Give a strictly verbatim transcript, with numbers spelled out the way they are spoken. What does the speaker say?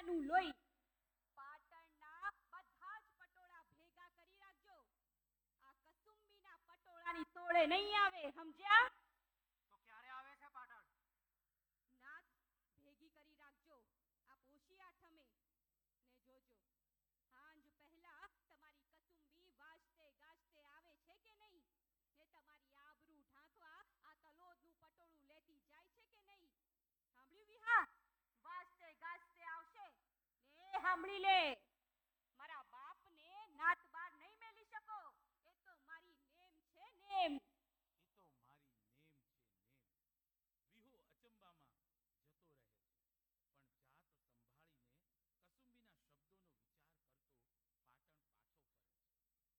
નું લોહી. પાટણના બધા જ પટોળા ભેગા કરી રાખજો. આ કસુંબીના પટોળાની તોડે નહીં આવે, સમજ્યા? તો ક્યારે આવે છે પાટણ? નાથ ભેગી કરી રાખજો આ પોષી આઠમે. ને જોજો હાંજ પહેલા તમારી કસુંબી વાજતે ગાજતે આવે છે કે નહીં, ને તમારી આબરૂ ઢાંકવા આ તલોદનું પટોળું લેતી જાય છે કે નહીં. સાંભળ્યું વિહા? વાજતે ગાજતે આવશે ને સાંભળી લે.